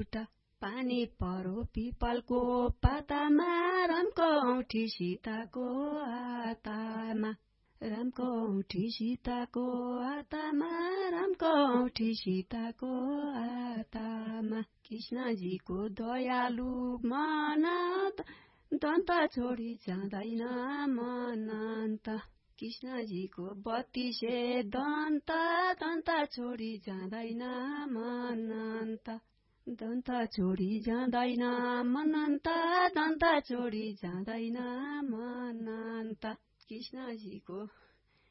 एउटा पानी परो पिपलको पातामा रामको औँठी सीताको हातमा रामको औँठी सीताको हातमा रामको औँठी सीताको हातमा कृष्णजीको दयालु मन दन्त छोडी जाँदैन मनन्त कृष्णजीको 32 दन्त छोडी जाँदैन मनन्त दन्त छोडी जाँदैन मनन्त दन्त छोडी जाँदैन मनन्त कृष्णजीको